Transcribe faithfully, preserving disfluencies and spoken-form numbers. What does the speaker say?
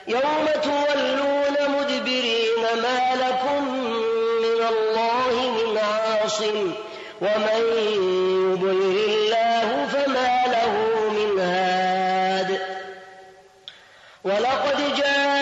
يوم تولون مدبرين ما لكم من الله من عاصم ومن يضلل الله فما له من هاد ولقد